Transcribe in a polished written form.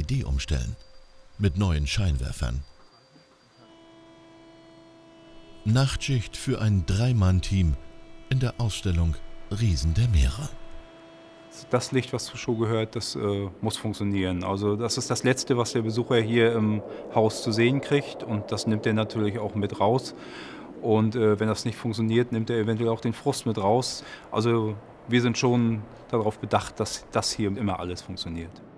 LED umstellen. Mit neuen Scheinwerfern. Nachtschicht für ein 3-Mann-Team in der Ausstellung Riesen der Meere. Das Licht, was zur Show gehört, das muss funktionieren. Also das ist das Letzte, was der Besucher hier im Haus zu sehen kriegt, und das nimmt er natürlich auch mit raus. Und wenn das nicht funktioniert, nimmt er eventuell auch den Frust mit raus. Also wir sind schon darauf bedacht, dass das hier immer alles funktioniert.